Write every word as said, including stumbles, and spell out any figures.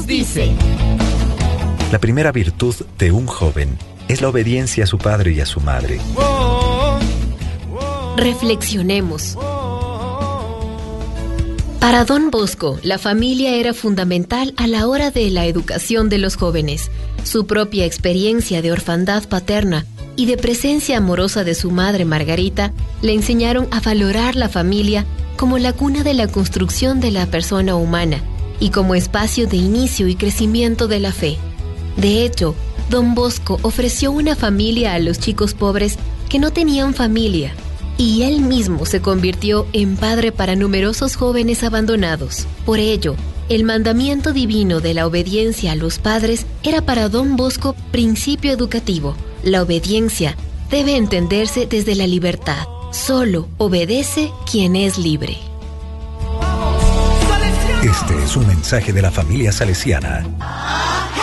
dice: La primera virtud de un joven es la obediencia a su padre y a su madre. Reflexionemos. Para Don Bosco, la familia era fundamental a la hora de la educación de los jóvenes. Su propia experiencia de orfandad paterna y de presencia amorosa de su madre Margarita le enseñaron a valorar la familia como la cuna de la construcción de la persona humana y como espacio de inicio y crecimiento de la fe. De hecho, Don Bosco ofreció una familia a los chicos pobres que no tenían familia, y él mismo se convirtió en padre para numerosos jóvenes abandonados. Por ello, el mandamiento divino de la obediencia a los padres era para Don Bosco principio educativo. La obediencia debe entenderse desde la libertad. Solo obedece quien es libre. Este es un mensaje de la familia salesiana.